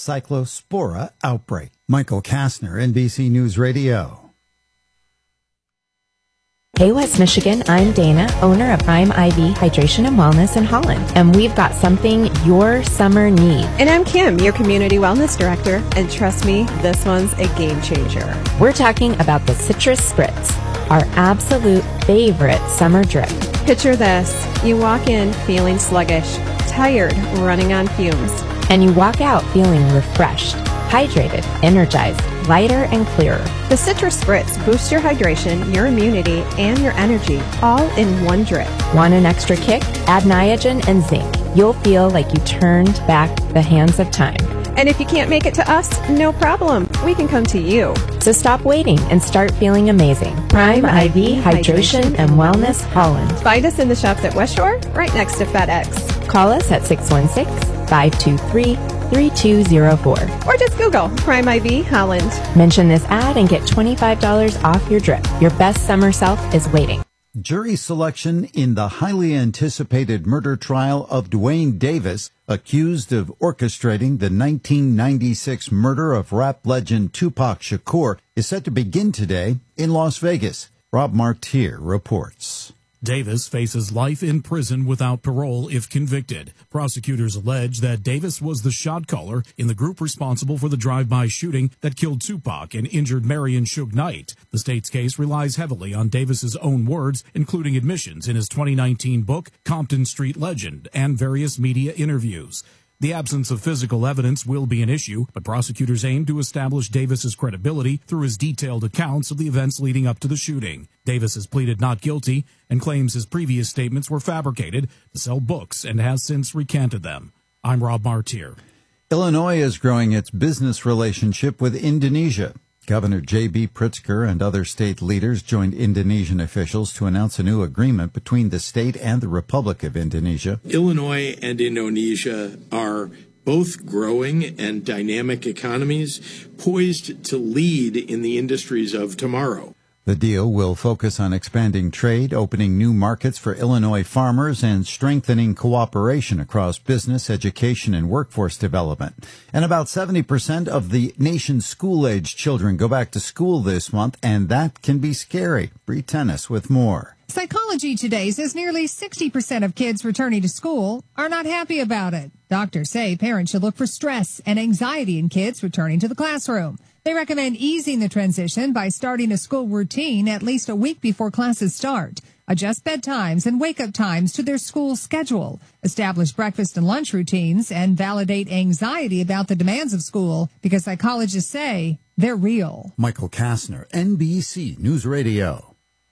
cyclospora outbreak. Michael Kastner, NBC News Radio. Hey West Michigan, I'm Dana, owner of Prime IV Hydration and Wellness in Holland, and we've got something your summer needs. And I'm Kim, your Community Wellness Director, and trust me, this one's a game changer. We're talking about the Citrus Spritz, our absolute favorite summer drip. Picture this. You walk in feeling sluggish, tired, running on fumes. And you walk out feeling refreshed, hydrated, energized, lighter and clearer. The Citrus Spritz boosts your hydration, your immunity, and your energy, all in one drip. Want an extra kick? Add Niagen and zinc. You'll feel like you turned back the hands of time. And if you can't make it to us, no problem. We can come to you. So stop waiting and start feeling amazing. Prime IV Hydration and Wellness Holland. Find us in the shops at West Shore, right next to FedEx. Call us at 616-523-3204. Or just Google Prime IV Holland. Mention this ad and get $25 off your drip. Your best summer self is waiting. Jury selection in the highly anticipated murder trial of Duane Davis, accused of orchestrating the 1996 murder of rap legend Tupac Shakur, is set to begin today in Las Vegas. Rob Martier reports. Davis faces life in prison without parole if convicted. Prosecutors allege that Davis was the shot caller in the group responsible for the drive-by shooting that killed Tupac and injured Marion Suge Knight. The state's case relies heavily on Davis's own words, including admissions in his 2019 book, Compton Street Legend, and various media interviews. The absence of physical evidence will be an issue, but prosecutors aim to establish Davis's credibility through his detailed accounts of the events leading up to the shooting. Davis has pleaded not guilty and claims his previous statements were fabricated to sell books and has since recanted them. I'm Rob Martier. Illinois is growing its business relationship with Indonesia. Governor J.B. Pritzker and other state leaders joined Indonesian officials to announce a new agreement between the state and the Republic of Indonesia. Illinois and Indonesia are both growing and dynamic economies poised to lead in the industries of tomorrow. The deal will focus on expanding trade, opening new markets for Illinois farmers, and strengthening cooperation across business, education, and workforce development. And about 70% of the nation's school-age children go back to school this month, and that can be scary. Bree Tennis with more. Psychology Today says nearly 60% of kids returning to school are not happy about it. Doctors say parents should look for stress and anxiety in kids returning to the classroom. They recommend easing the transition by starting a school routine at least a week before classes start. Adjust bedtimes and wake-up times to their school schedule. Establish breakfast and lunch routines and validate anxiety about the demands of school because psychologists say they're real. Michael Kastner, NBC News Radio.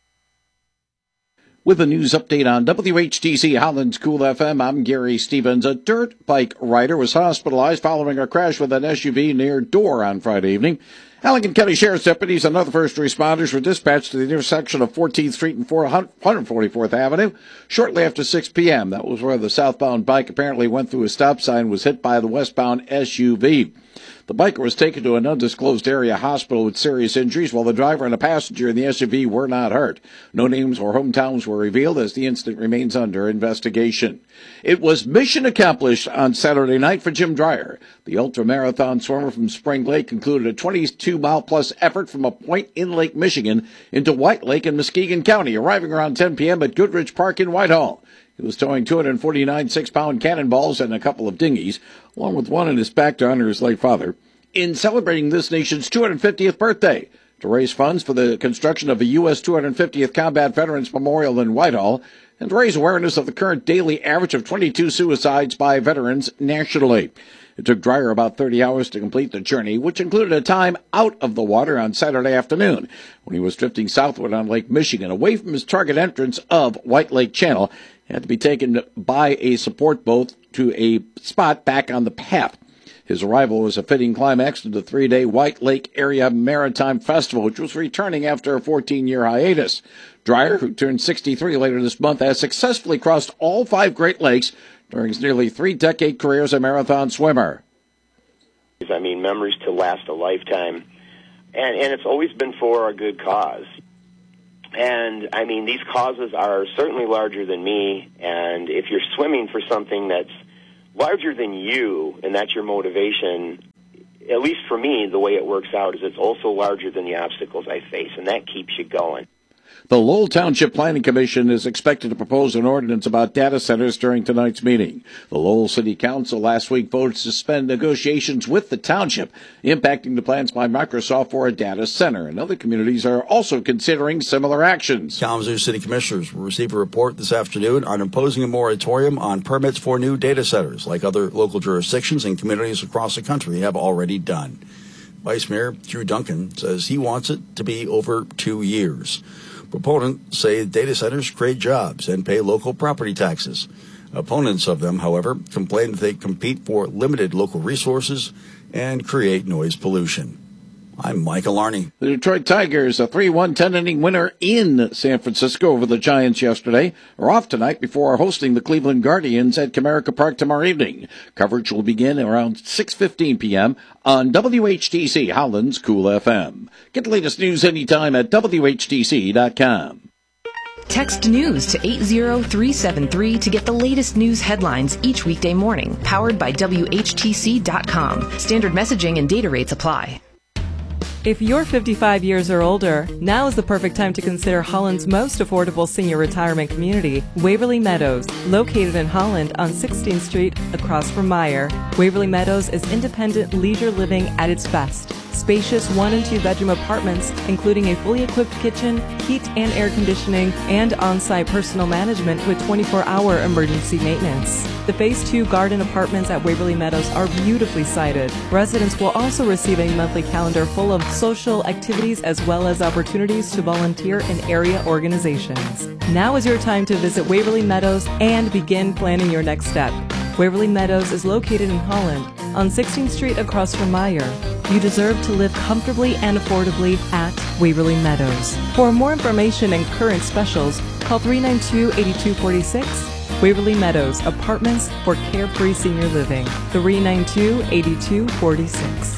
With a news update on WHTC Holland's Cool FM, I'm Gary Stevens. A dirt bike rider was hospitalized following a crash with an SUV near Dorr on Friday evening. Allegan County Sheriff's deputies and other first responders were dispatched to the intersection of 14th Street and 144th Avenue shortly after 6 p.m. That was where the southbound bike apparently went through a stop sign and was hit by the westbound SUV. The biker was taken to an undisclosed area hospital with serious injuries, while the driver and a passenger in the SUV were not hurt. No names or hometowns were revealed as the incident remains under investigation. It was mission accomplished on Saturday night for Jim Dreyer. The ultramarathon swimmer from Spring Lake concluded a 22-mile-plus effort from a point in Lake Michigan into White Lake in Muskegon County, arriving around 10 p.m. at Goodrich Park in Whitehall. He was towing 249 6-pound cannonballs and a couple of dinghies, along with one in his back to honor his late father, in celebrating this nation's 250th birthday. To raise funds for the construction of a U.S. 250th Combat Veterans Memorial in Whitehall, and to raise awareness of the current daily average of 22 suicides by veterans nationally. It took Dreyer about 30 hours to complete the journey, which included a time out of the water on Saturday afternoon when he was drifting southward on Lake Michigan, away from his target entrance of White Lake Channel. He had to be taken by a support boat to a spot back on the path. His arrival was a fitting climax to the 3-day White Lake Area Maritime Festival, which was returning after a 14-year hiatus. Dreyer, who turned 63 later this month, has successfully crossed all 5 Great Lakes during his nearly 3-decade career as a marathon swimmer. I mean, memories to last a lifetime. And it's always been for a good cause. And, I mean, these causes are certainly larger than me. And if you're swimming for something that's larger than you, and that's your motivation, at least for me, the way it works out is it's also larger than the obstacles I face, and that keeps you going. The Lowell Township Planning Commission is expected to propose an ordinance about data centers during tonight's meeting. The Lowell City Council last week voted to suspend negotiations with the township, impacting the plans by Microsoft for a data center. And other communities are also considering similar actions. Kalamazoo City Commissioners will receive a report this afternoon on imposing a moratorium on permits for new data centers, like other local jurisdictions and communities across the country have already done. Vice Mayor Drew Duncan says he wants it to be over 2 years. Proponents say data centers create jobs and pay local property taxes. Opponents of them, however, complain that they compete for limited local resources and create noise pollution. I'm Michael Arney. The Detroit Tigers, a 3-1 10-inning winner in San Francisco over the Giants yesterday, are off tonight before hosting the Cleveland Guardians at Comerica Park tomorrow evening. Coverage will begin around 6:15 p.m. on WHTC Holland's Cool FM. Get the latest news anytime at WHTC.com. Text news to 80373 to get the latest news headlines each weekday morning. Powered by WHTC.com. Standard messaging and data rates apply. If you're 55 years or older, now is the perfect time to consider Holland's most affordable senior retirement community, Waverly Meadows, located in Holland on 16th Street across from Meyer. Waverly Meadows is independent leisure living at its best. Spacious 1- and 2-bedroom apartments, including a fully equipped kitchen, heat and air conditioning, and on-site personal management with 24-hour emergency maintenance. The Phase 2 garden apartments at Waverly Meadows are beautifully sited. Residents will also receive a monthly calendar full of social activities as well as opportunities to volunteer in area organizations. Now is your time to visit Waverly Meadows and begin planning your next step. Waverly Meadows is located in Holland on 16th Street across from Meyer. You deserve to live comfortably and affordably at Waverly Meadows. For more information and current specials, call 392-8246. Waverly Meadows, apartments for carefree senior living. 392-8246.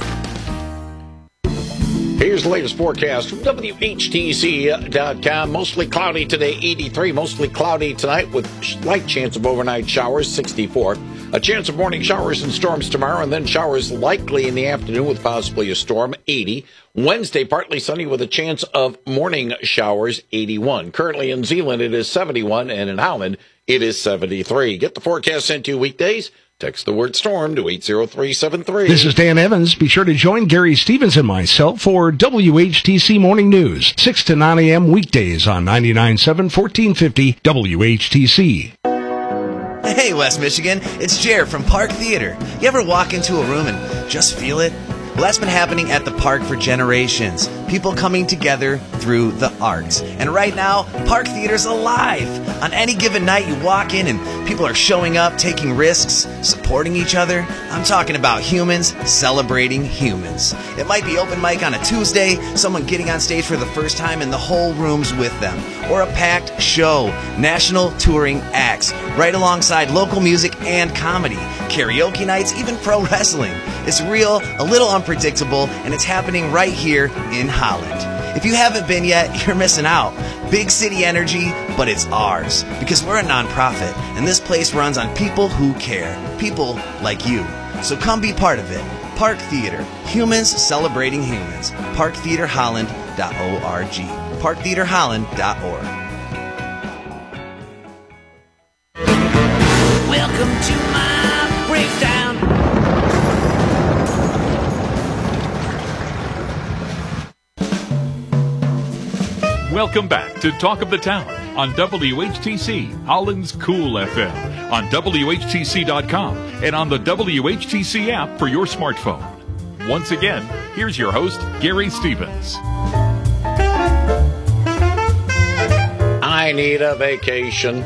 Here's the latest forecast from WHTC.com. Mostly cloudy today, 83. Mostly cloudy tonight with slight chance of overnight showers, 64. A chance of morning showers and storms tomorrow, and then showers likely in the afternoon with possibly a storm, 80. Wednesday, partly sunny with a chance of morning showers, 81. Currently in Zeeland, it is 71, and in Holland, it is 73. Get the forecast sent to you weekdays. Text the word storm to 80373. This is Dan Evans. Be sure to join Gary Stevens and myself for WHTC Morning News, 6 to 9 a.m. weekdays on 99.7 1450 WHTC. Hey, West Michigan, it's Jer from Park Theater. You ever walk into a room and just feel it? Well, that's been happening at the park for generations. People coming together through the arts. And right now, Park Theater's alive. On any given night, you walk in and people are showing up, taking risks, supporting each other. I'm talking about humans celebrating humans. It might be open mic on a Tuesday, someone getting on stage for the first time and the whole room's with them. Or a packed show, national touring acts, right alongside local music and comedy, karaoke nights, even pro wrestling. It's real, a little unpredictable, and it's happening right here in Holland. If you haven't been yet, you're missing out. Big city energy, but it's ours. Because we're a nonprofit, and this place runs on people who care. People like you. So come be part of it. Park Theater. Humans celebrating humans. ParkTheaterHolland.org. ParkTheaterHolland.org. Welcome to my breakdown. Welcome back to Talk of the Town on WHTC, Holland's Cool FM, on WHTC.com, and on the WHTC app for your smartphone. Once again, here's your host, Gary Stevens. I need a vacation.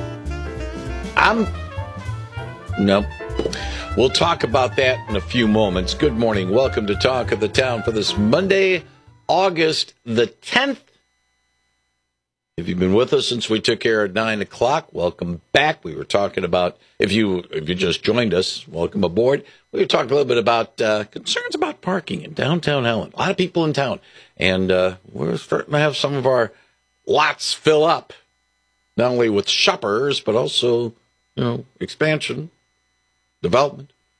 Nope. We'll talk about that in a few moments. Good morning. Welcome to Talk of the Town for this Monday, August the 10th. If you've been with us since we took care at 9 o'clock, welcome back. We were talking about, if you just joined us, welcome aboard. We were talking a little bit about concerns about parking in downtown Holland. A lot of people in town. And we're starting to have some of our lots fill up, not only with shoppers, but also, expansion, development.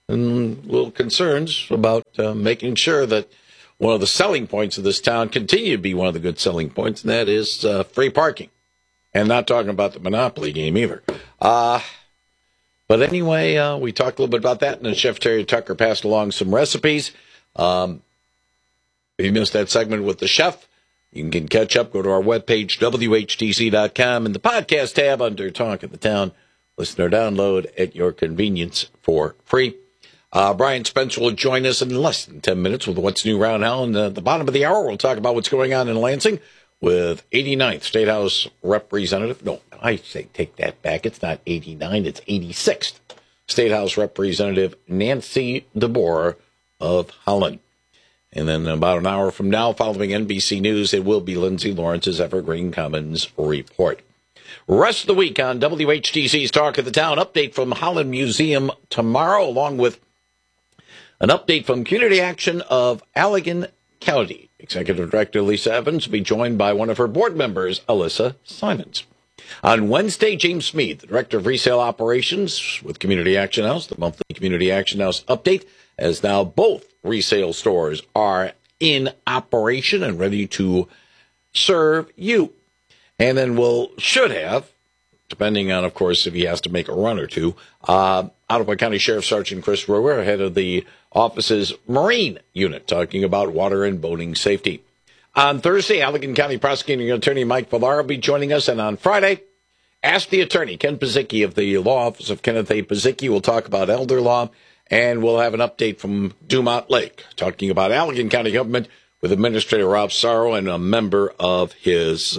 and little concerns about making sure that one of the selling points of this town continue to be one of the good selling points, and that is free parking. And not talking about the Monopoly game either. But anyway, we talked a little bit about that, and then Chef Terry Tucker passed along some recipes. If you missed that segment with the chef, you can catch up. Go to our webpage, WHTC.com, and the podcast tab under Talk of the Town. Listen or download at your convenience for free. Brian Spencer will join us in less than 10 minutes with What's New Round Howland. At the bottom of the hour, we'll talk about what's going on in Lansing with 89th State House Representative. No, I say take that back. It's not 89, it's 86th State House Representative Nancy DeBoer of Holland. And then about an hour from now, following NBC News, it will be Lindsay Lawrence's Evergreen Commons Report. Rest of the week on WHTC's Talk of the Town. Update from Holland Museum tomorrow, along with an update from Community Action of Allegan County. Executive Director Lisa Evans will be joined by one of her board members, Alyssa Simons. On Wednesday, James Smead, the Director of Resale Operations with Community Action House, the monthly Community Action House update, as now both resale stores are in operation and ready to serve you. And then should have, depending on, of course, if he has to make a run or two, Ottawa County Sheriff Sergeant Chris Rower, head of the office's Marine Unit, talking about water and boating safety. On Thursday, Allegan County Prosecuting Attorney Mike Villar will be joining us. And on Friday, Ask the Attorney, Ken Pizicki of the Law Office of Kenneth A. Pizicki, will talk about elder law. And we'll have an update from Dumont Lake, talking about Allegan County government with Administrator Rob Sorrow and a member of his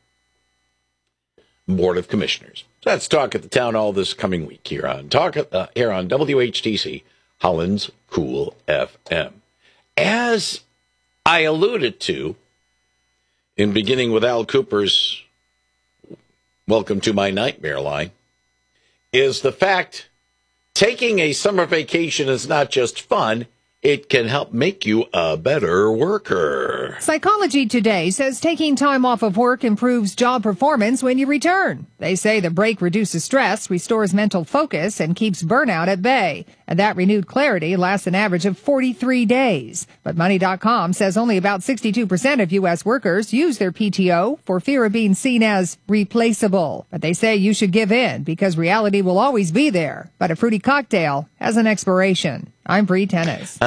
Board of Commissioners. So that's Talk at the Town all this coming week here on WHTC, Holland's Cool FM. As I alluded to in beginning with Al Cooper's Welcome to My Nightmare line, is the fact taking a summer vacation is not just fun, it can help make you a better worker. Psychology Today says taking time off of work improves job performance when you return. They say the break reduces stress, restores mental focus, and keeps burnout at bay. And that renewed clarity lasts an average of 43 days. But Money.com says only about 62% of U.S. workers use their PTO for fear of being seen as replaceable. But they say you should give in because reality will always be there. But a fruity cocktail has an expiration. I'm Bree Tennis.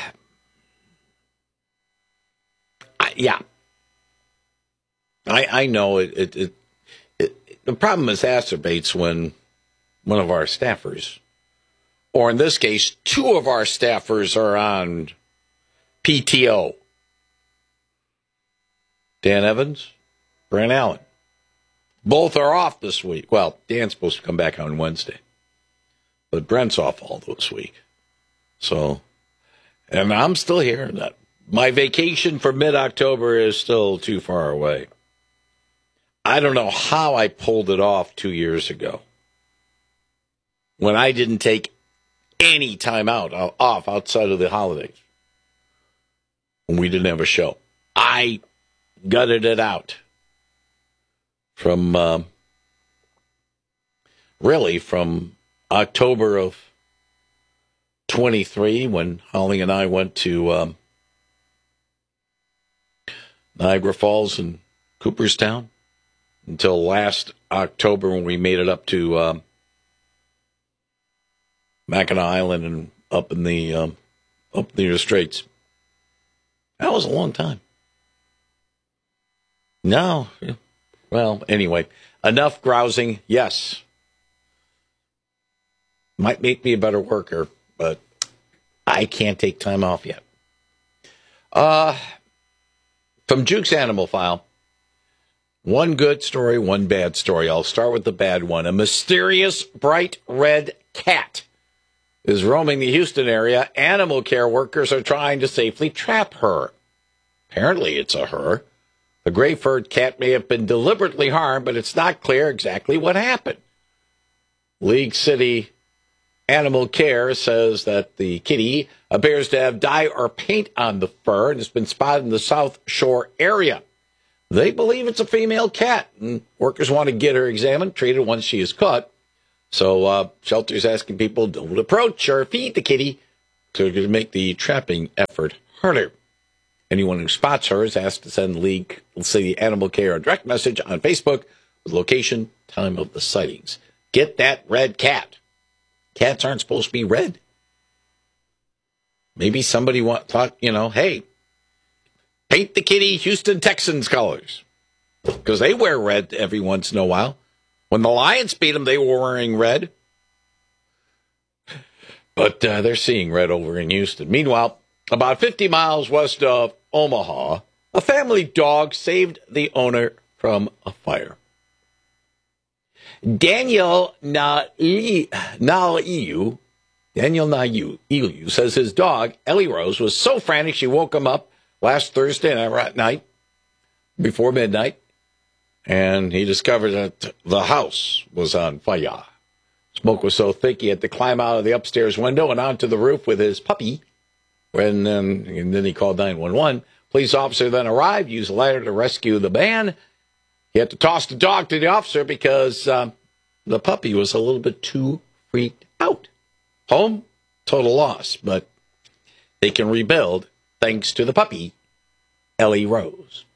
Yeah. I know it the problem exacerbates when one of our staffers, or in this case, two of our staffers are on PTO. Dan Evans, Brent Allen. Both are off this week. Well, Dan's supposed to come back on Wednesday, but Brent's off all this week. So, and I'm still here. My vacation for mid-October is still too far away. I don't know how I pulled it off 2 years ago when I didn't take any time off outside of the holidays, when we didn't have a show. I gutted it out from October of 23, when Holly and I went to Niagara Falls and Cooperstown, until last October when we made it up to Mackinac Island and up near the Straits. That was a long time. No, well, anyway, enough grousing. Yes, might make me a better worker, but I can't take time off yet. From Juke's Animal File, one good story, one bad story. I'll start with the bad one. A mysterious bright red cat is roaming the Houston area. Animal care workers are trying to safely trap her. Apparently it's a her. The gray-furred cat may have been deliberately harmed, but it's not clear exactly what happened. League City Animal Care says that the kitty appears to have dye or paint on the fur and has been spotted in the South Shore area. They believe it's a female cat, and workers want to get her examined, treated once she is caught. So shelter's asking people don't approach or feed the kitty, so to make the trapping effort harder. Anyone who spots her is asked to send the league, the animal care, a direct message on Facebook with location, time of the sightings. Get that red cat. Cats aren't supposed to be red. Maybe somebody thought, hey, paint the kitty Houston Texans colors, because they wear red every once in a while. When the Lions beat them, they were wearing red. But they're seeing red over in Houston. Meanwhile, about 50 miles west of Omaha, a family dog saved the owner from a fire. Daniel Naiu says his dog, Ellie Rose, was so frantic she woke him up last Thursday night, before midnight, and he discovered that the house was on fire. Smoke was so thick he had to climb out of the upstairs window and onto the roof with his puppy. And then he called 911. Police officer then arrived, used a ladder to rescue the man. He had to toss the dog to the officer because the puppy was a little bit too freaked out. Home, total loss, but they can rebuild thanks to the puppy, Ellie Rose.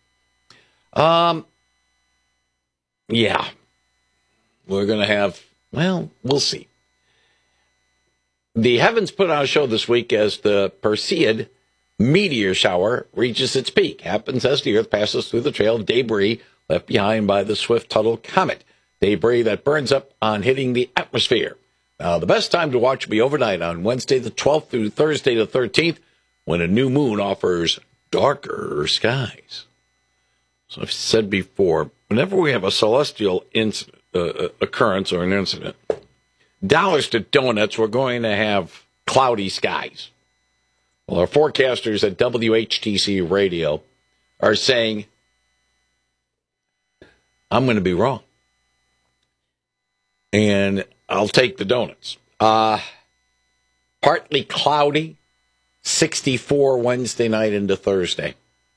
Yeah, we're going to have, we'll see. The heavens put on a show this week as the Perseid meteor shower reaches its peak. Happens as the Earth passes through the trail of debris left behind by the Swift-Tuttle comet. Debris that burns up on hitting the atmosphere. Now, the best time to watch will be overnight on Wednesday the 12th through Thursday the 13th, when a new moon offers darker skies. So I've said before, whenever we have a celestial occurrence or an incident, dollars to donuts, we're going to have cloudy skies. Well, our forecasters at WHTC Radio are saying, I'm going to be wrong. And I'll take the donuts. Partly cloudy, 64 Wednesday night into Thursday.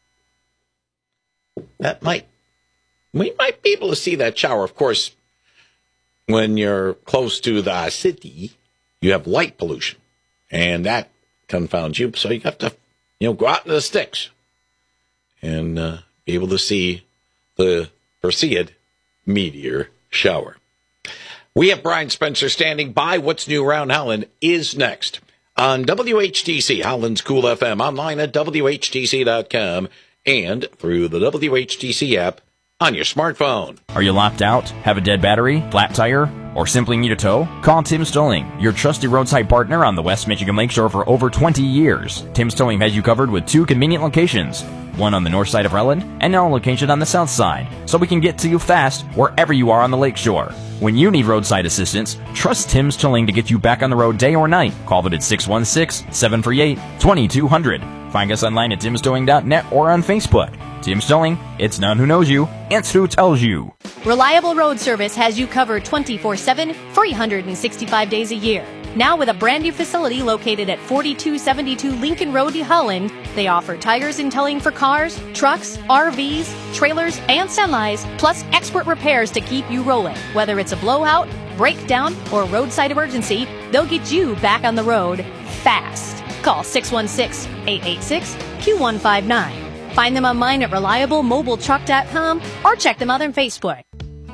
We might be able to see that shower. Of course, when you're close to the city, you have light pollution, and that confounds you. So you have to, go out in the sticks and be able to see the Perseid meteor shower. We have Brian Spencer standing by. What's new around Holland is next on WHTC, Holland's Cool FM, online at WHTC.com and through the WHTC app on your smartphone. Are you locked out, have a dead battery, flat tire, or simply need a tow? Call Tim's Towing, your trusted roadside partner on the West Michigan Lakeshore for over 20 years. Tim's Towing has you covered with 2 convenient locations, one on the north side of Rutland and another location on the south side, so we can get to you fast wherever you are on the lakeshore. When you need roadside assistance, trust Tim's Towing to get you back on the road day or night. Call them at 616-738-2200. Find us online at timstowing.net or on Facebook. Tim's Towing, it's not who knows you, it's who tells you. Reliable Road Service has you covered 24/7, 365 days a year. Now with a brand new facility located at 4272 Lincoln Road, Holland, they offer tires and towing for cars, trucks, RVs, trailers, and semis, plus expert repairs to keep you rolling. Whether it's a blowout, breakdown, or roadside emergency, they'll get you back on the road fast. Call 616-886-Q159. Find them online at reliablemobiletruck.com or check them out on Facebook.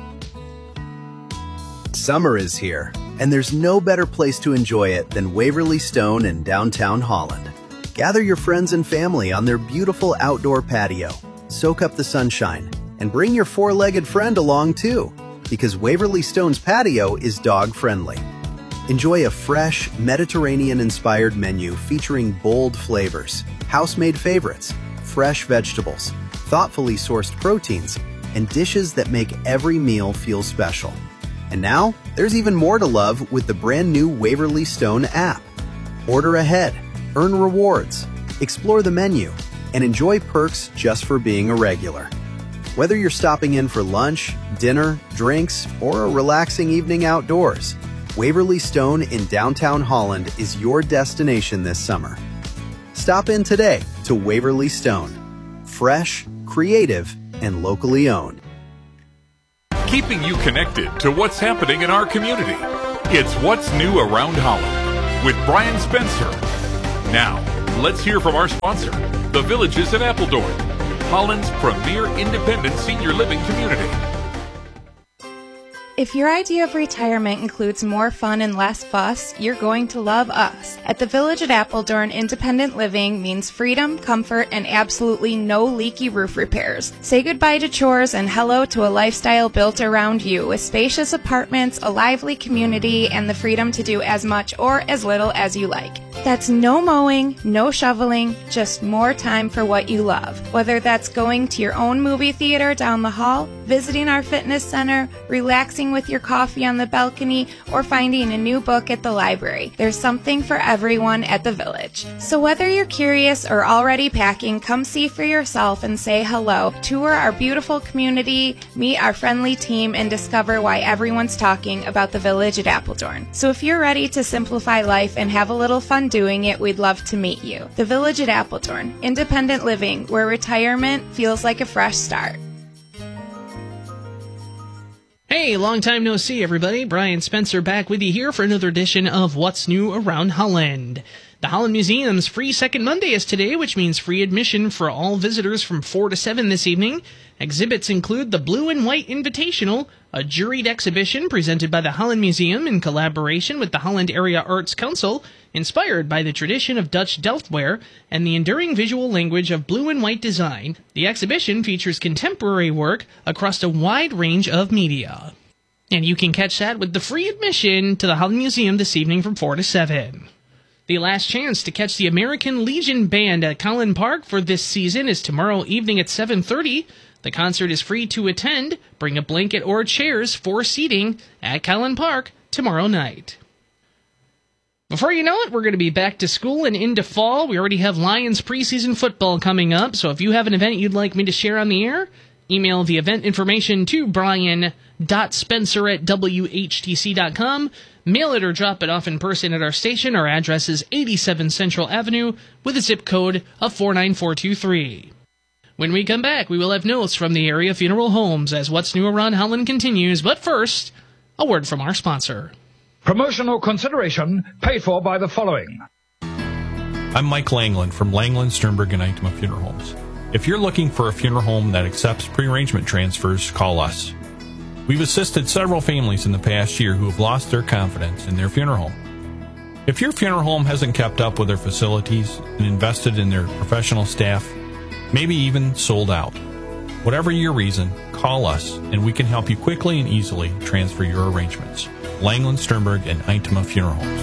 Summer is here, and there's no better place to enjoy it than Waverly Stone in downtown Holland. Gather your friends and family on their beautiful outdoor patio, soak up the sunshine, and bring your 4-legged friend along too, because Waverly Stone's patio is dog-friendly. Enjoy a fresh, Mediterranean-inspired menu featuring bold flavors, house-made favorites, fresh vegetables, thoughtfully sourced proteins, and dishes that make every meal feel special. And now, there's even more to love with the brand new Waverly Stone app. Order ahead, earn rewards, explore the menu, and enjoy perks just for being a regular. Whether you're stopping in for lunch, dinner, drinks, or a relaxing evening outdoors, Waverly Stone in downtown Holland is your destination this summer. Stop in today to Waverly Stone. Fresh, creative, and locally owned. Keeping you connected to what's happening in our community. It's What's New Around Holland with Brian Spencer. Now, let's hear from our sponsor, The Villages at Appledorn, Holland's premier independent senior living community. If your idea of retirement includes more fun and less fuss, you're going to love us. At the Village at Appledorn, independent living means freedom, comfort, and absolutely no leaky roof repairs. Say goodbye to chores and hello to a lifestyle built around you with spacious apartments, a lively community, and the freedom to do as much or as little as you like. That's no mowing, no shoveling, just more time for what you love. Whether that's going to your own movie theater down the hall, visiting our fitness center, relaxing with your coffee on the balcony, or finding a new book at the library. There's something for everyone at the Village. So whether you're curious or already packing, come see for yourself and say hello. Tour our beautiful community, meet our friendly team, and discover why everyone's talking about the Village at Appledorn. So if you're ready to simplify life and have a little fun doing it, we'd love to meet you. The Village at Appledorn, independent living, where retirement feels like a fresh start. Hey, long time no see, everybody. Brian Spencer back with you here for another edition of What's New Around Holland. The Holland Museum's free Second Monday is today, which means free admission for all visitors from 4 to 7 this evening. Exhibits include the Blue and White Invitational, a juried exhibition presented by the Holland Museum in collaboration with the Holland Area Arts Council, inspired by the tradition of Dutch Delftware and the enduring visual language of blue and white design. The exhibition features contemporary work across a wide range of media. And you can catch that with the free admission to the Holland Museum this evening from 4 to 7. The last chance to catch the American Legion Band at Collin Park for this season is tomorrow evening at 7:30. The concert is free to attend. Bring a blanket or chairs for seating at Collin Park tomorrow night. Before you know it, we're going to be back to school and into fall. We already have Lions preseason football coming up, so if you have an event you'd like me to share on the air, email the event information to brian.spencer@whtc.com. Mail it or drop it off in person at our station. Our address is 87 Central Avenue with a zip code of 49423. When we come back, we will have notes from the area funeral homes as What's New Around Holland continues. But first, a word from our sponsor. Promotional consideration paid for by the following. I'm Mike Langland from Langland, Sternberg, and Eichmann Funeral Homes. If you're looking for a funeral home that accepts pre-arrangement transfers, call us. We've assisted several families in the past year who have lost their confidence in their funeral home. If your funeral home hasn't kept up with their facilities and invested in their professional staff, maybe even sold out, whatever your reason, call us and we can help you quickly and easily transfer your arrangements. Langland, Sternberg, and Eichmann Funeral Homes.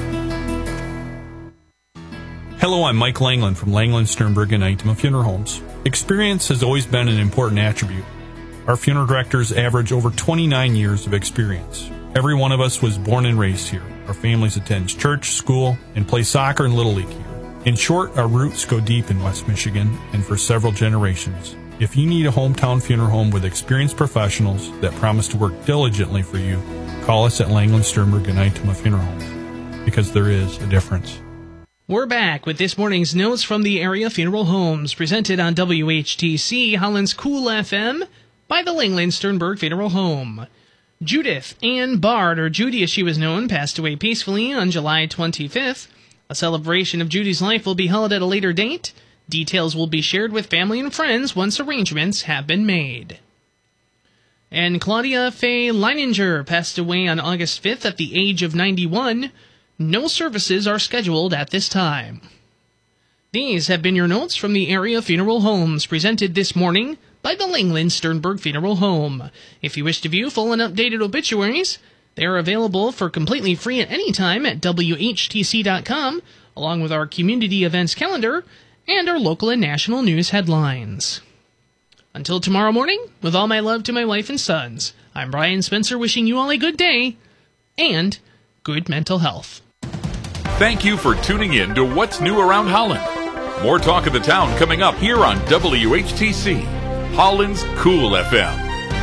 Hello, I'm Mike Langland from Langland, Sternberg, and Eichmann Funeral Homes. Experience has always been an important attribute. Our funeral directors average over 29 years of experience. Every one of us was born and raised here. Our families attend church, school, and play soccer and Little League here. In short, our roots go deep in West Michigan and for several generations. If you need a hometown funeral home with experienced professionals that promise to work diligently for you, call us at Langland, Sternberg, and Eichmann Funeral Homes, because there is a difference. We're back with this morning's notes from the area funeral homes, presented on WHTC, Holland's Cool FM, by the Langland Sternberg Funeral Home. Judith Ann Bard, or Judy as she was known, passed away peacefully on July 25th. A celebration of Judy's life will be held at a later date. Details will be shared with family and friends once arrangements have been made. And Claudia Faye Leininger passed away on August 5th at the age of 91. No services are scheduled at this time. These have been your notes from the area funeral homes, presented this morning by the Langland Sternberg Funeral Home. If you wish to view full and updated obituaries, they are available for completely free at any time at WHTC.com, along with our community events calendar and our local and national news headlines. Until tomorrow morning, with all my love to my wife and sons, I'm Brian Spencer wishing you all a good day and good mental health. Thank you for tuning in to What's New Around Holland. More talk of the town coming up here on WHTC, Holland's Cool FM.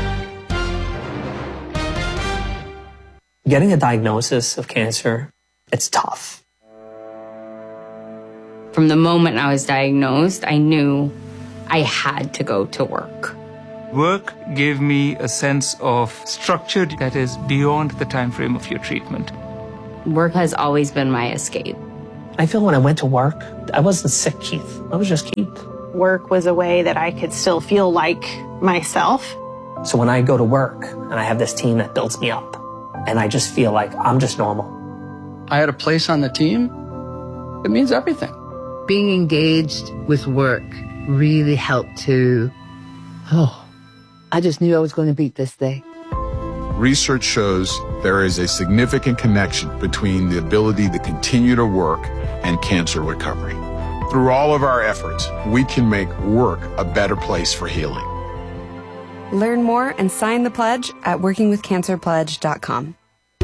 Getting a diagnosis of cancer, it's tough. From the moment I was diagnosed, I knew I had to go to work. Work gave me a sense of structure that is beyond the time frame of your treatment. Work has always been my escape. I feel when I went to work, I wasn't sick, Keith. I was just Keith. Work was a way that I could still feel like myself. So when I go to work and I have this team that builds me up, and I just feel like I'm just normal. I had a place on the team. It means everything. Being engaged with work really helped to, I just knew I was going to beat this day. Research shows there is a significant connection between the ability to continue to work and cancer recovery. Through all of our efforts, we can make work a better place for healing. Learn more and sign the pledge at workingwithcancerpledge.com.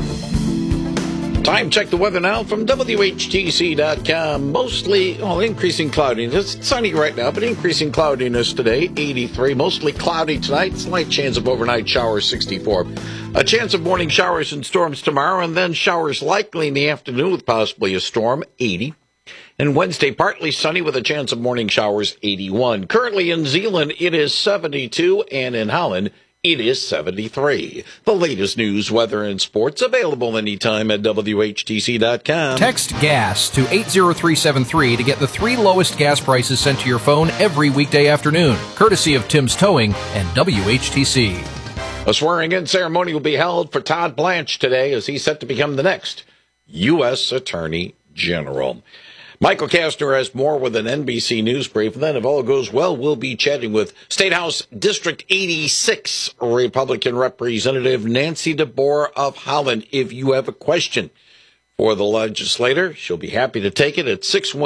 Time check the weather now from WHTC.com. Mostly, increasing cloudiness. It's sunny right now, but increasing cloudiness today, 83. Mostly cloudy tonight. Slight chance of overnight showers, 64. A chance of morning showers and storms tomorrow, and then showers likely in the afternoon with possibly a storm, 80. And Wednesday, partly sunny with a chance of morning showers, 81. Currently in Zeeland, it is 72, and in Holland, it is 73. The latest news, weather, and sports available anytime at WHTC.com. Text GAS to 80373 to get the 3 lowest gas prices sent to your phone every weekday afternoon, courtesy of Tim's Towing and WHTC. A swearing-in ceremony will be held for Todd Blanche today as he's set to become the next U.S. Attorney General. Michael Kastner has more with an NBC News brief. And then, if all goes well, we'll be chatting with State House District 86 Republican Representative Nancy DeBoer of Holland. If you have a question for the legislator, she'll be happy to take it at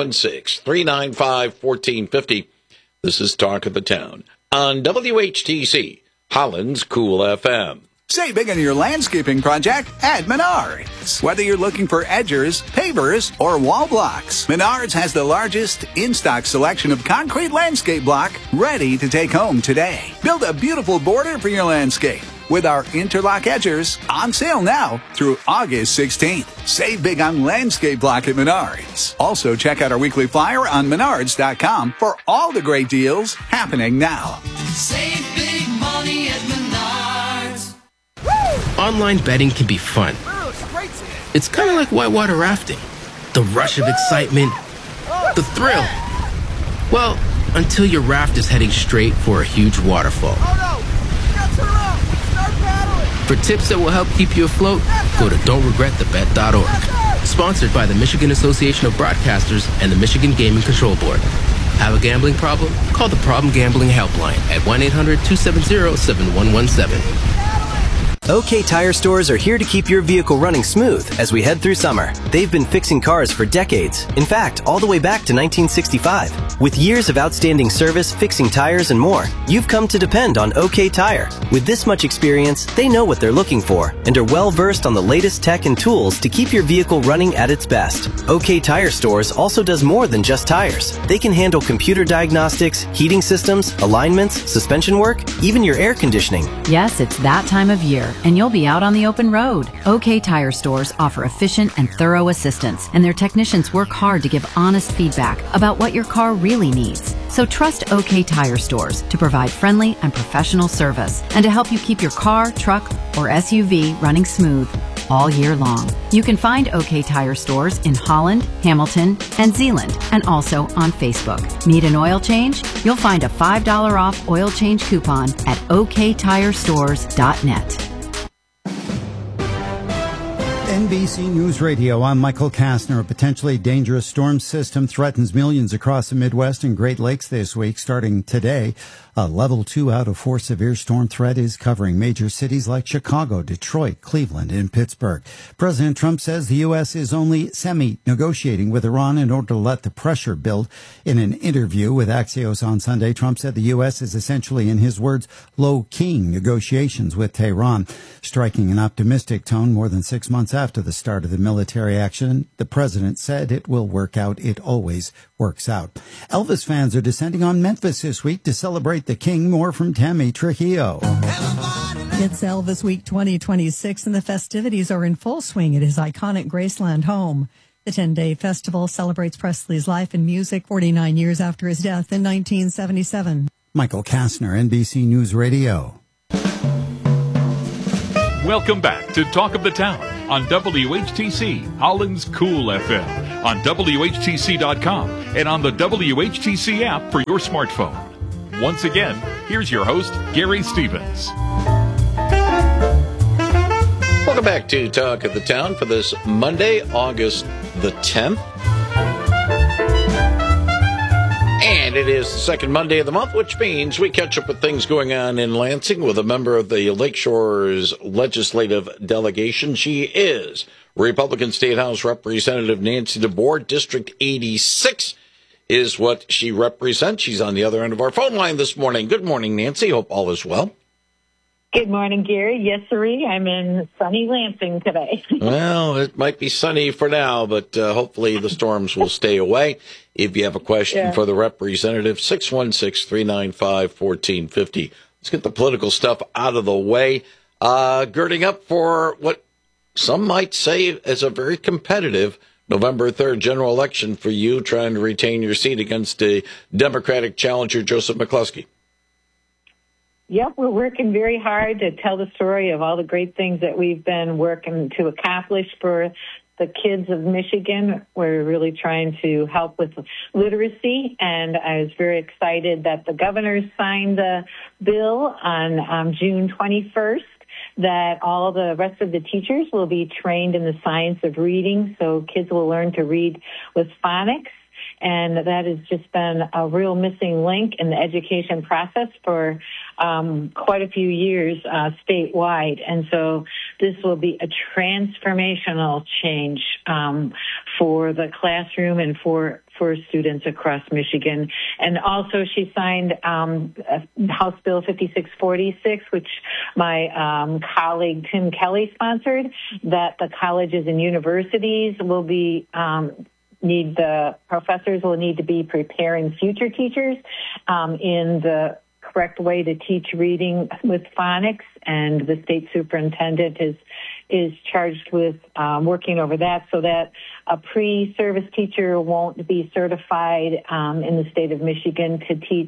616-395-1450. This is Talk of the Town on WHTC, Holland's Cool FM. Save big on your landscaping project at Menards. Whether you're looking for edgers, pavers, or wall blocks, Menards has the largest in-stock selection of concrete landscape block ready to take home today. Build a beautiful border for your landscape with our interlock edgers on sale now through August 16th. Save big on landscape block at Menards. Also, check out our weekly flyer on Menards.com for all the great deals happening now. Save big money at Menards. Online betting can be fun. It's kind of like whitewater rafting. The rush of excitement, the thrill. Well, until your raft is heading straight for a huge waterfall. For tips that will help keep you afloat, go to don'tregretthebet.org. Sponsored by the Michigan Association of Broadcasters and the Michigan Gaming Control Board. Have a gambling problem? Call the Problem Gambling Helpline at 1-800-270-7117. OK Tire Stores are here to keep your vehicle running smooth as we head through summer. They've been fixing cars for decades. In fact, all the way back to 1965. With years of outstanding service, fixing tires, and more, you've come to depend on OK Tire. With this much experience, they know what they're looking for and are well versed on the latest tech and tools to keep your vehicle running at its best. OK Tire Stores also does more than just tires. They can handle computer diagnostics, heating systems, alignments, suspension work, even your air conditioning. Yes, it's that time of year, and you'll be out on the open road. OK Tire Stores offer efficient and thorough assistance, and their technicians work hard to give honest feedback about what your car really needs. So trust OK Tire Stores to provide friendly and professional service and to help you keep your car, truck, or SUV running smooth all year long. You can find OK Tire Stores in Holland, Hamilton, and Zeeland, and also on Facebook. Need an oil change? You'll find a $5 off oil change coupon at oktirestores.net. NBC News Radio, I'm Michael Kastner. A potentially dangerous storm system threatens millions across the Midwest and Great Lakes this week, starting today. A level 2 out of 4 severe storm threat is covering major cities like Chicago, Detroit, Cleveland, and Pittsburgh. President Trump says the U.S. is only semi-negotiating with Iran in order to let the pressure build. In an interview with Axios on Sunday, Trump said the U.S. is essentially, in his words, low-keying negotiations with Tehran, striking an optimistic tone more than 6 months after the start of the military action. The president said it will work out. It always works out. Elvis fans are descending on Memphis this week to celebrate the king. More from Tammy Trujillo. It's Elvis Week 2026, and the festivities are in full swing at his iconic Graceland home. The 10-day festival celebrates Presley's life and music 49 years after his death in 1977. Michael Kastner, NBC News Radio. Welcome back to Talk of the Town on WHTC, Holland's Cool FM, on WHTC.com, and on the WHTC app for your smartphone. Once again, here's your host, Gary Stevens. Welcome back to Talk of the Town for this Monday, August the 10th. And it is the second Monday of the month, which means we catch up with things going on in Lansing with a member of the Lakeshore's legislative delegation. She is Republican State House Representative Nancy DeBoer. District 86 is what she represents. She's on the other end of our phone line this morning. Good morning, Nancy. Hope all is well. Good morning, Gary. Yes, sirree. I'm in sunny Lansing today. Well, it might be sunny for now, but hopefully the storms will stay away. If you have a question for the representative, 616-395-1450. Let's get the political stuff out of the way. Girding up for what some might say is a very competitive November 3rd general election for you, trying to retain your seat against the Democratic challenger, Joseph McCluskey. Yep, we're working very hard to tell the story of all the great things that we've been working to accomplish for the kids of Michigan. We're really trying to help with literacy, and I was very excited that the governor signed the bill on June 21st, that all the rest of the teachers will be trained in the science of reading, so kids will learn to read with phonics. And that has just been a real missing link in the education process for quite a few years statewide. And so this will be a transformational change for the classroom and for students across Michigan. And also she signed House Bill 5646, which my colleague Tim Kelly sponsored, that the colleges and universities will be the professors will need to be preparing future teachers in the correct way to teach reading with phonics, and the state superintendent is charged with working over that so that a pre-service teacher won't be certified in the state of Michigan to teach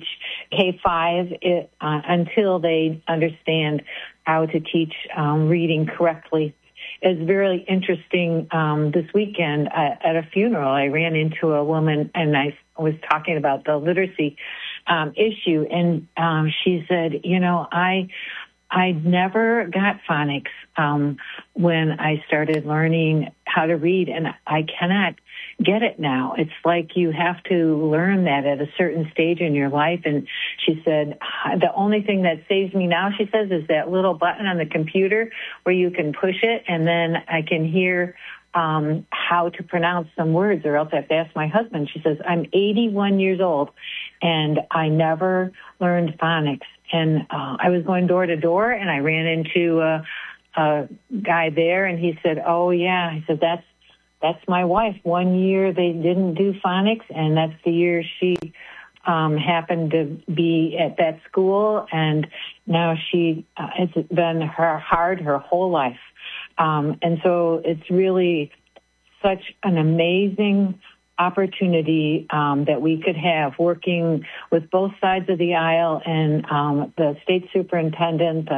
K-5 until they understand how to teach reading correctly. It's very interesting. This weekend at a funeral, I ran into a woman and I was talking about the literacy issue, and she said, I never got phonics when I started learning how to read, and I cannot get it now. It's like you have to learn that at a certain stage in your life. And she said, the only thing that saves me now, she says, is that little button on the computer where you can push it, and then I can hear how to pronounce some words, or else I have to ask my husband. She says, I'm 81 years old, and I never learned phonics. And I was going door to door, and I ran into a guy there, and he said, oh, yeah. He said, that's my wife. 1 year they didn't do phonics, and that's the year she happened to be at that school, and now it's been hard her whole life. And so it's really such an amazing opportunity that we could have working with both sides of the aisle, and the state superintendent,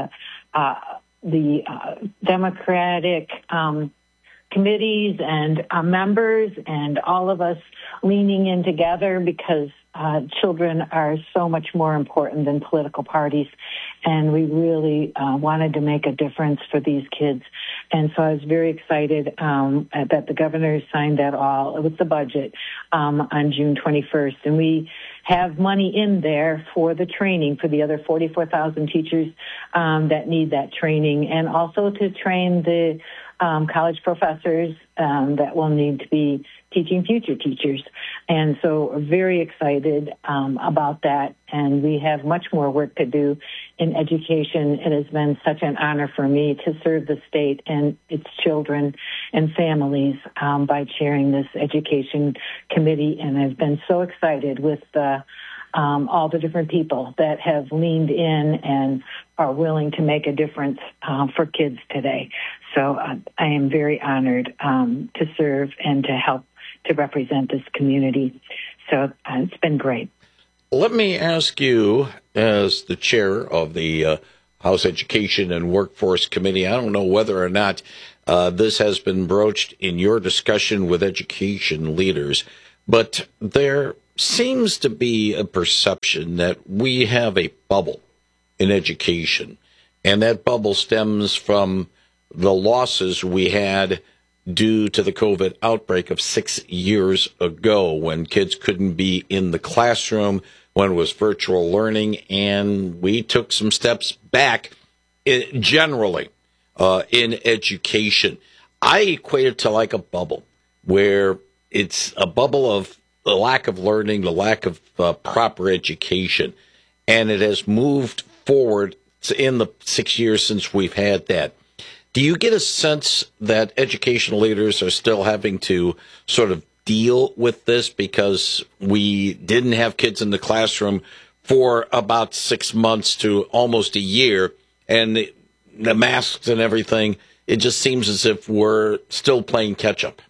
the Democratic committees and members, and all of us leaning in together, because children are so much more important than political parties, and we really wanted to make a difference for these kids. And so I was very excited that the governor signed that all with the budget on June 21st, and we have money in there for the training for the other 44,000 teachers that need that training, and also to train the college professors that will need to be teaching future teachers. And so we're very excited about that, and we have much more work to do in education. It has been such an honor for me to serve the state and its children and families by chairing this education committee, and I've been so excited with all the different people that have leaned in and are willing to make a difference for kids today. So I am very honored to serve and to help to represent this community. So it's been great. Let me ask you, as the chair of the House Education and Workforce Committee, I don't know whether or not this has been broached in your discussion with education leaders, but there seems to be a perception that we have a bubble in education, and that bubble stems from the losses we had due to the COVID outbreak of 6 years ago, when kids couldn't be in the classroom, when it was virtual learning, and we took some steps back generally in education. I equate it to like a bubble, where it's a bubble of the lack of learning, the lack of proper education, and it has moved forward in the 6 years since we've had that. Do you get a sense that educational leaders are still having to sort of deal with this because we didn't have kids in the classroom for about 6 months to almost a year, and the masks and everything, it just seems as if we're still playing catch-up?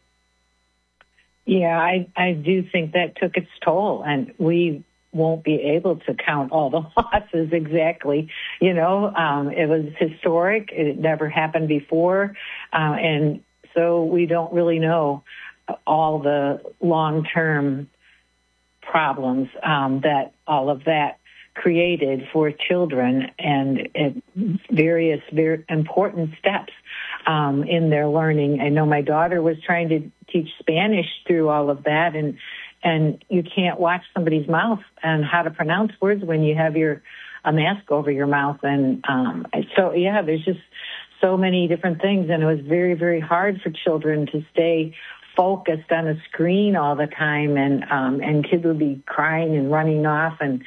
Yeah, I do think that took its toll, and we won't be able to count all the losses exactly. It was historic. It never happened before. And so we don't really know all the long-term problems that all of that created for children, and various very important steps in their learning. I know my daughter was trying to teach Spanish through all of that, and you can't watch somebody's mouth and how to pronounce words when you have a mask over your mouth. And there's just so many different things, and it was very, very hard for children to stay focused on a screen all the time, and kids would be crying and running off, and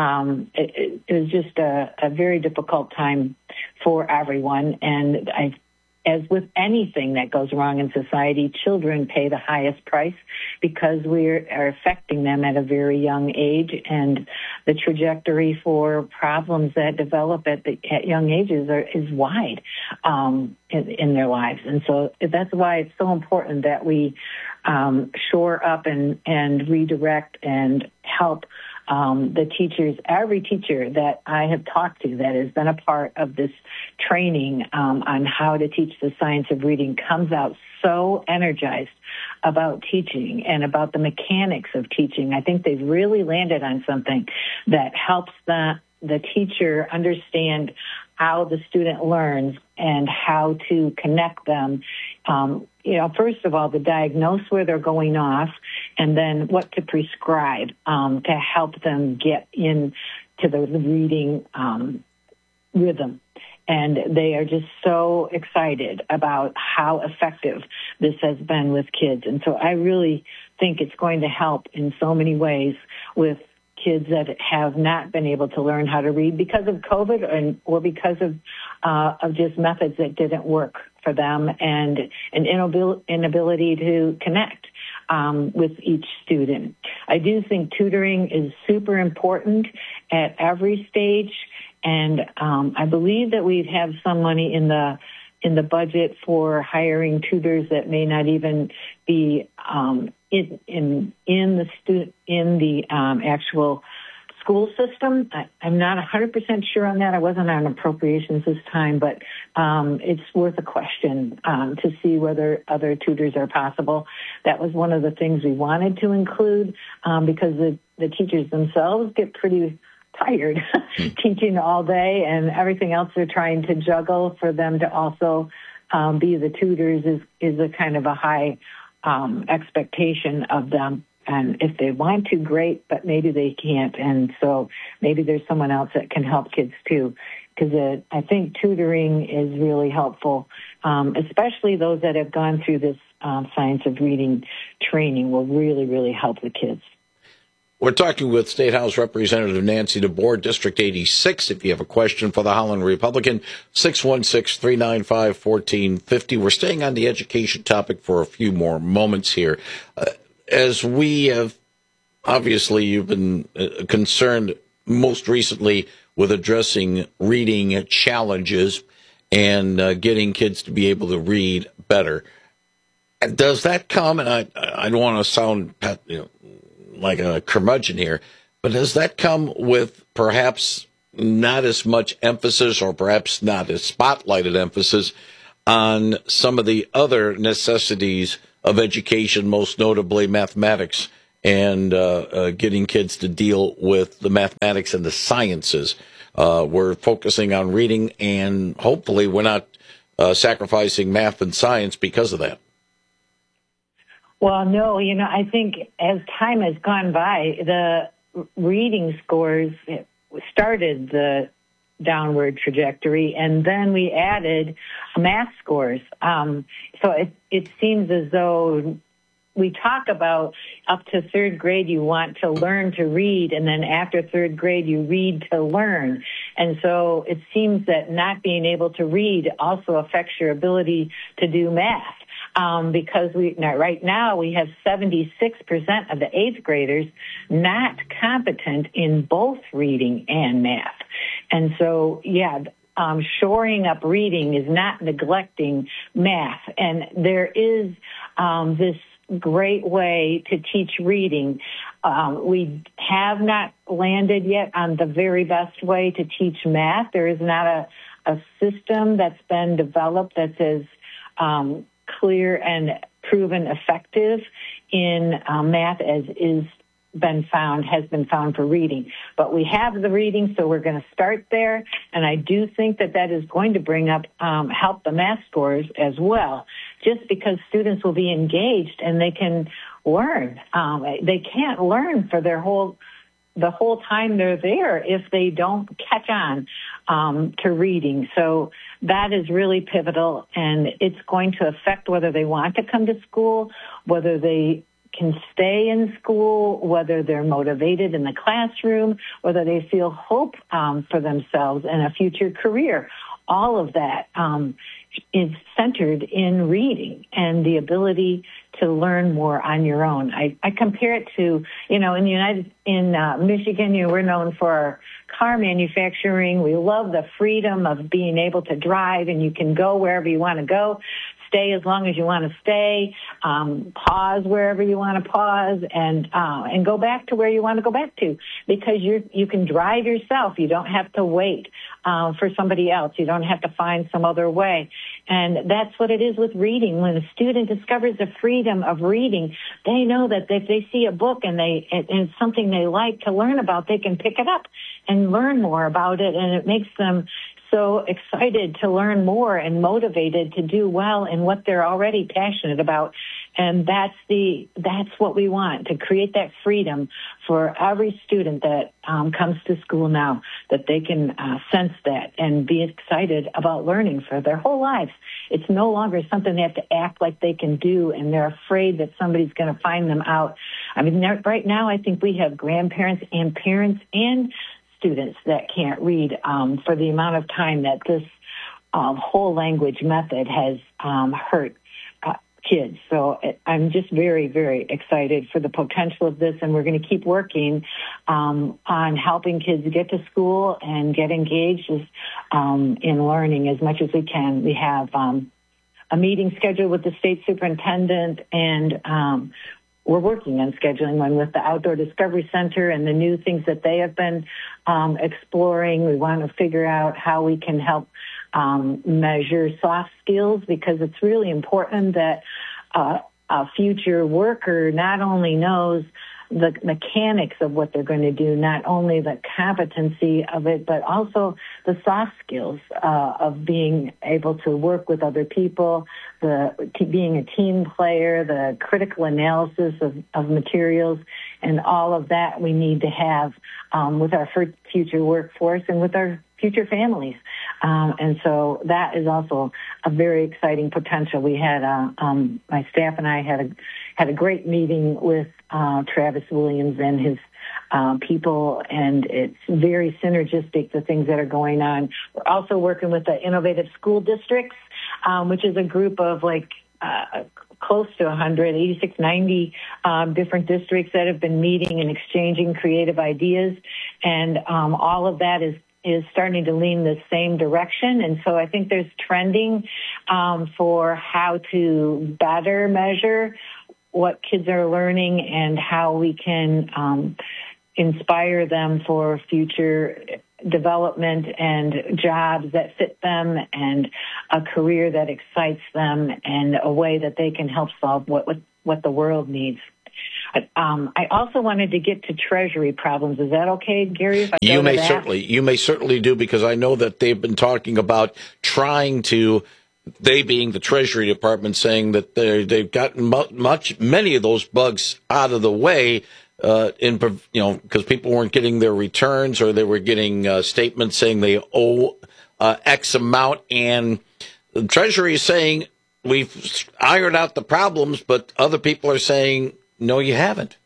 it was just a very difficult time for everyone. And as with anything that goes wrong in society, children pay the highest price because we are affecting them at a very young age, and the trajectory for problems that develop at young ages is wide in their lives. And so that's why it's so important that we shore up and redirect and help the teachers. Every teacher that I have talked to that has been a part of this training on how to teach the science of reading comes out so energized about teaching and about the mechanics of teaching. I think they've really landed on something that helps the teacher understand how the student learns and how to connect them. First of all, to diagnose where they're going off, and then what to prescribe to help them get into the reading rhythm. And they are just so excited about how effective this has been with kids. And so I really think it's going to help in so many ways with kids that have not been able to learn how to read because of COVID or because of just methods that didn't work for them, and an inability to connect with each student. I do think tutoring is super important at every stage, and I believe that we have some money in the budget for hiring tutors that may not even be in the actual school system. I'm not 100% sure on that. I wasn't on appropriations this time, but it's worth a question to see whether other tutors are possible. That was one of the things we wanted to include because the teachers themselves get pretty tired teaching all day, and everything else they're trying to juggle. For them to also be the tutors is a kind of a high expectation of them. And if they want to, great, but maybe they can't. And so maybe there's someone else that can help kids too, because I think tutoring is really helpful, especially those that have gone through this science of reading training will really, really help the kids. We're talking with State House Representative Nancy DeBoer, District 86. If you have a question for the Holland Republican, 616-395-1450. We're staying on the education topic for a few more moments here. As we have, obviously, you've been concerned most recently with addressing reading challenges and getting kids to be able to read better. Does that come, and I don't want to sound like a curmudgeon here, but does that come with perhaps not as much emphasis or perhaps not as spotlighted emphasis on some of the other necessities of education, most notably mathematics, and getting kids to deal with the mathematics and the sciences. We're focusing on reading, and hopefully we're not sacrificing math and science because of that. Well, no, I think as time has gone by, the reading scores started the downward trajectory, and then we added math scores. So it seems as though we talk about up to third grade, you want to learn to read, and then after third grade, you read to learn. And so it seems that not being able to read also affects your ability to do math. Because right now we have 76% of the eighth graders not competent in both reading and math. And so, shoring up reading is not neglecting math. And there is this great way to teach reading. We have not landed yet on the very best way to teach math. There is not a system that's been developed that's as clear and proven effective in math as has been found for reading. But we have the reading, so we're going to start there. And I do think that is going to bring up, help the math scores as well, just because students will be engaged and they can learn. They can't learn for the whole time they're there if they don't catch on to reading. So that is really pivotal, and it's going to affect whether they want to come to school, whether they can stay in school, whether they're motivated in the classroom, whether they feel hope for themselves and a future career. All of that is centered in reading and the ability to learn more on your own. I compare it to, in Michigan, we're known for our car manufacturing. We love the freedom of being able to drive, and you can go wherever you want to go, stay as long as you want to stay, pause wherever you want to pause, and go back to where you want to go back to, because you can drive yourself. You don't have to wait for somebody else. You don't have to find some other way. And that's what it is with reading. When a student discovers the freedom of reading, they know that if they see a book and it's something they like to learn about, they can pick it up and learn more about it, and it makes them so excited to learn more and motivated to do well in what they're already passionate about. And that's what we want, to create that freedom for every student that comes to school now, that they can sense that and be excited about learning for their whole lives. It's no longer something they have to act like they can do, and they're afraid that somebody's going to find them out. I mean, right now I think we have grandparents and parents and students that can't read for the amount of time that this whole language method has hurt kids. So I'm just very, very excited for the potential of this, and we're going to keep working on helping kids get to school and get engaged in learning as much as we can. We have a meeting scheduled with the state superintendent, and we're working on scheduling one with the Outdoor Discovery Center and the new things that they have been exploring. We want to figure out how we can help measure soft skills, because it's really important that a future worker not only knows the mechanics of what they're going to do, not only the competency of it, but also the soft skills of being able to work with other people, being a team player, the critical analysis of materials, and all of that we need to have with our future workforce and with our future families. And so that is also a very exciting potential. We had my staff and I had a great meeting with Travis Williams and his people, and it's very synergistic, the things that are going on. We're also working with the Innovative School Districts, which is a group of close to 86, 90 different districts that have been meeting and exchanging creative ideas, and all of that is starting to lean the same direction. And so I think there's trending for how to better measure what kids are learning and how we can inspire them for future development and jobs that fit them and a career that excites them and a way that they can help solve what the world needs. I also wanted to get to Treasury problems. Is that okay, Gary? If I you may certainly do, because I know that they've been talking about trying to, they being the Treasury Department, saying that they've gotten many of those bugs out of the way. Because people weren't getting their returns, or they were getting statements saying they owe X amount, and the Treasury is saying we've ironed out the problems, but other people are saying no, you haven't.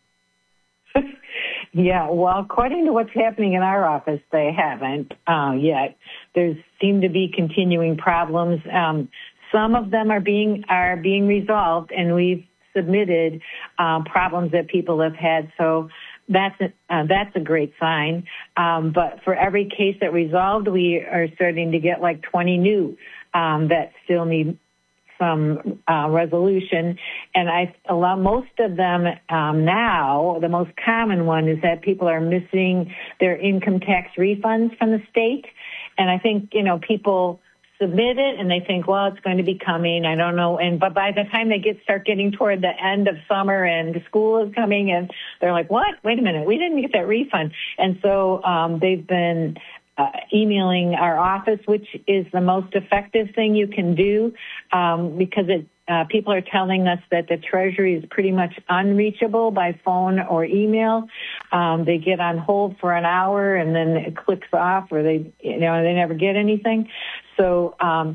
Yeah, well, according to what's happening in our office, they haven't yet. There seem to be continuing problems. Some of them are being resolved, and we've submitted problems that people have had. So that's a great sign. But for every case that resolved, we are starting to get like 20 new that still need some resolution. And most of them now, the most common one is that people are missing their income tax refunds from the state. And I think, people submit it and they think, well, it's going to be coming. I don't know. But by the time they start getting toward the end of summer and school is coming, and they're like, what? Wait a minute. We didn't get that refund. And so they've been emailing our office, which is the most effective thing you can do, because people are telling us that the Treasury is pretty much unreachable by phone or email. They get on hold for an hour and then it clicks off, or they never get anything. So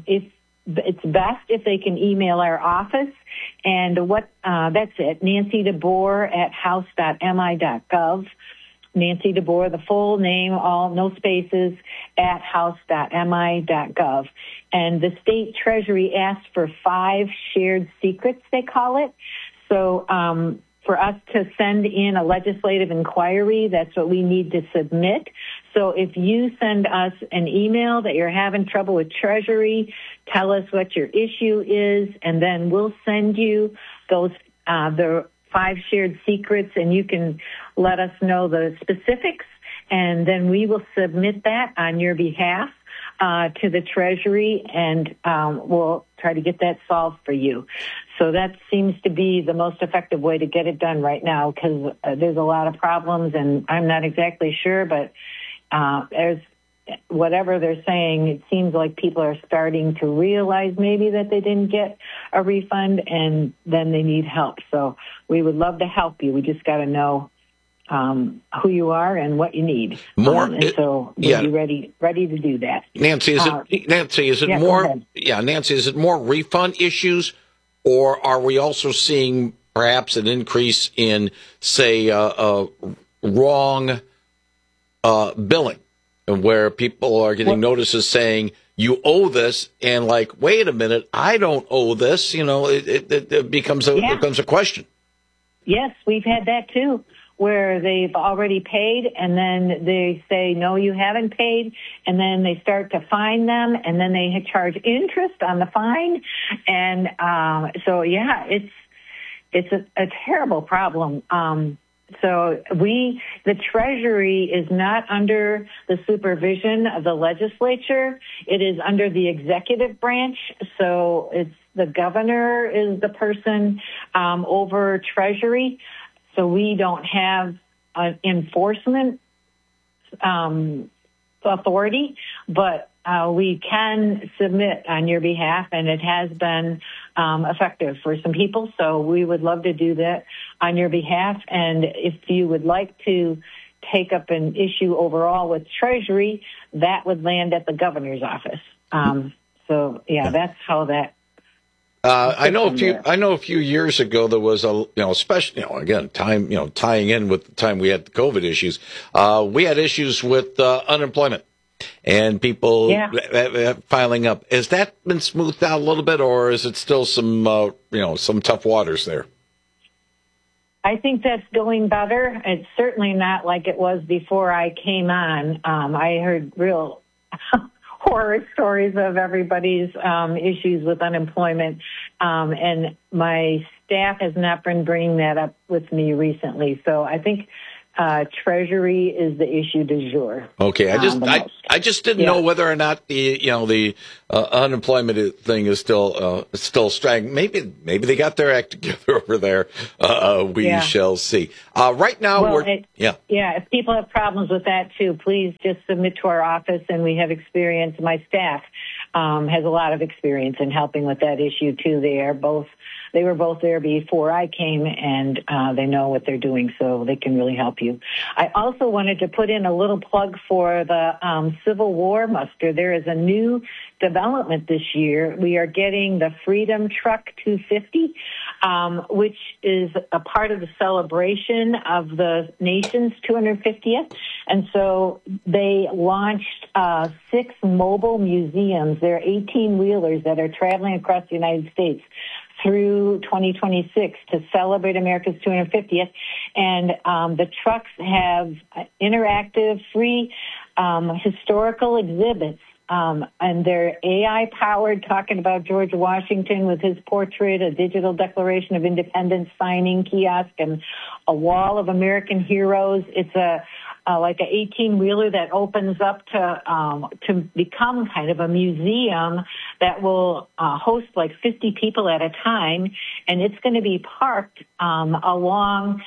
it's best if they can email our office. And that's it, Nancy DeBoer at house.mi.gov. Nancy DeBoer, the full name, no spaces, at house.mi.gov. And the state Treasury asked for 5 shared secrets, they call it. So for us to send in a legislative inquiry, that's what we need to submit. So if you send us an email that you're having trouble with Treasury, tell us what your issue is, and then we'll send you those the 5 shared secrets, and you can let us know the specifics, and then we will submit that on your behalf to the Treasury, and we'll try to get that solved for you. So that seems to be the most effective way to get it done right now, because there's a lot of problems, and I'm not exactly sure, but there's whatever they're saying, it seems like people are starting to realize maybe that they didn't get a refund, and then they need help. So we would love to help you. We just got to know who you are and what you need. We'll be ready to do that. Nancy, is it more refund issues, or are we also seeing perhaps an increase in, say, wrong billing, where people are getting notices saying you owe this, and like, wait a minute, I don't owe this. It becomes a question. Yes, we've had that too, where they've already paid, and then they say, no, you haven't paid, and then they start to fine them, and then they charge interest on the fine. And it's a terrible problem. So the Treasury is not under the supervision of the legislature. It is under the executive branch. So it's the governor is the person over Treasury. So we don't have an enforcement authority, but we can submit on your behalf, and it has been effective for some people. So we would love to do that on your behalf. And if you would like to take up an issue overall with Treasury, that would land at the governor's office. That's how that. I know a few years ago there was especially tying in with the time we had the COVID issues. We had issues with unemployment and people filing up. Has that been smoothed out a little bit, or is it still some tough waters there? I think that's going better. It's certainly not like it was before I came on. I heard real horror stories of everybody's issues with unemployment, and my staff has not been bringing that up with me recently. So I think Treasury is the issue du jour. Okay, I just didn't know whether or not the unemployment thing is still striking. Maybe they got their act together over there. We shall see. Right now, if people have problems with that too, please just submit to our office, and we have experience. My staff has a lot of experience in helping with that issue too. They were both there before I came, and they know what they're doing, so they can really help you. I also wanted to put in a little plug for the Civil War muster. There is a new development this year. We are getting the Freedom Truck 250, which is a part of the celebration of the nation's 250th. And so they launched 6 mobile museums. They're 18-wheelers that are traveling across the United States through 2026 to celebrate America's 250th. And the trucks have interactive, free historical exhibits. And they're AI-powered, talking about George Washington with his portrait, a digital Declaration of Independence signing kiosk, and a wall of American heroes. It's like an 18-wheeler that opens up to become kind of a museum that will host like 50 people at a time, and it's going to be parked along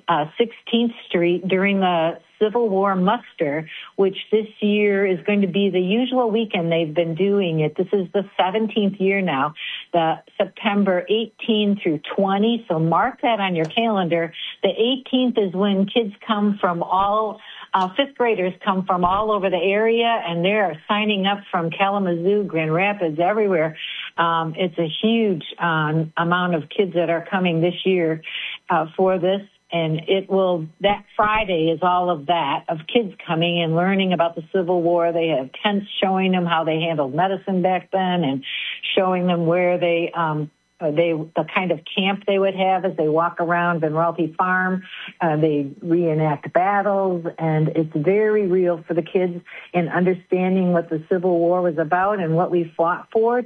16th Street during the Civil War muster, which this year is going to be the usual weekend they've been doing it. This is the 17th year now, the September 18 through 20. So mark that on your calendar. The 18th is when kids come from fifth graders come from all over the area, and they're signing up from Kalamazoo, Grand Rapids, everywhere. It's a huge amount of kids that are coming this year for this. And that Friday is all of that, of kids coming and learning about the Civil War. They have tents showing them how they handled medicine back then, and showing them where the kind of camp they would have as they walk around Benralty Farm. They reenact battles, and it's very real for the kids in understanding what the Civil War was about and what we fought for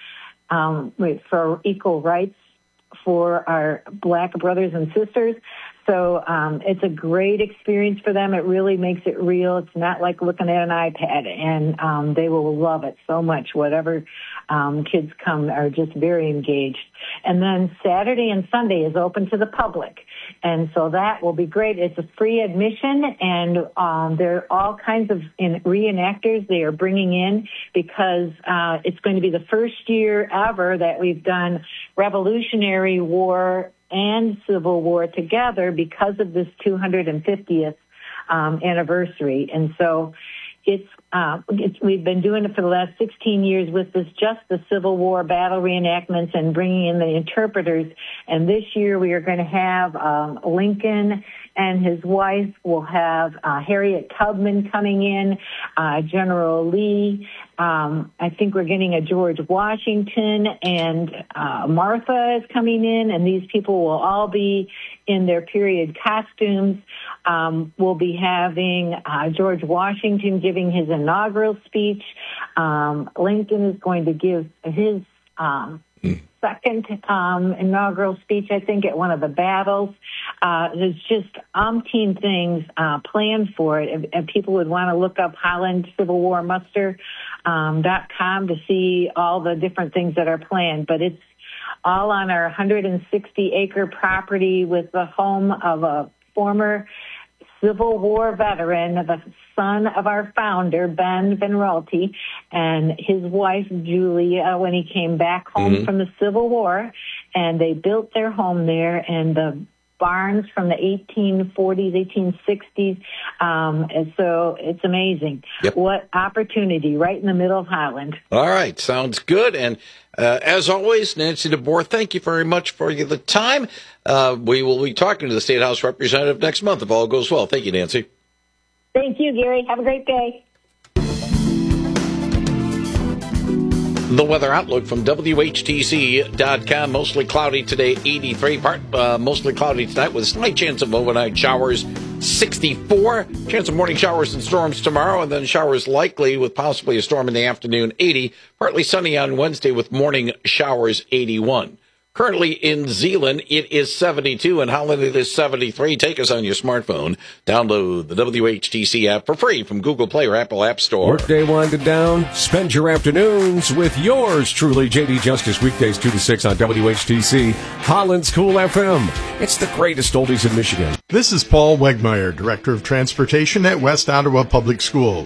equal rights for our Black brothers and sisters. So it's a great experience for them. It really makes it real. It's not like looking at an iPad, and they will love it so much. Whatever kids come are just very engaged. And then Saturday and Sunday is open to the public, and so that will be great. It's a free admission, and there are all kinds of reenactors they are bringing in, because it's going to be the first year ever that we've done Revolutionary War and Civil War together because of this 250th anniversary. And so we've been doing it for the last 16 years with just the Civil War battle reenactments and bringing in the interpreters. And this year we are going to have Lincoln and his wife. We'll have Harriet Tubman coming in, General Lee. I think we're getting a George Washington, and Martha is coming in, and these people will all be in their period costumes. We'll be having George Washington giving his inaugural speech. Lincoln is going to give his second inaugural speech, I think, at one of the battles. There's just umpteen things planned for it. If people would want to look up Holland Civil War Muster.com to see all the different things that are planned. But it's all on our 160-acre property with the home of a former Civil War veteran, the son of our founder, Ben Benralty, and his wife, Julia, when he came back home from the Civil War. And they built their home there, and the barns from the 1840s, 1860s. And so it's amazing. Yep. What opportunity right in the middle of Highland. All right. Sounds good. And as always, Nancy DeBoer, thank you very much for the time. We will be talking to the State House representative next month if all goes well. Thank you, Nancy. Thank you, Gary. Have a great day. The weather outlook from WHTC.com. Mostly cloudy today, 83. Mostly cloudy tonight with a slight chance of overnight showers, 64. Chance of morning showers and storms tomorrow, and then showers likely with possibly a storm in the afternoon, 80. Partly sunny on Wednesday with morning showers, 81. Currently in Zeeland, it is 72. In Holland, it is 73. Take us on your smartphone. Download the WHTC app for free from Google Play or Apple App Store. Workday winding down. Spend your afternoons with yours truly, JD Justice, weekdays 2 to 6 on WHTC, Holland's Cool FM. It's the greatest oldies in Michigan. This is Paul Wegmeyer, Director of Transportation at West Ottawa Public Schools.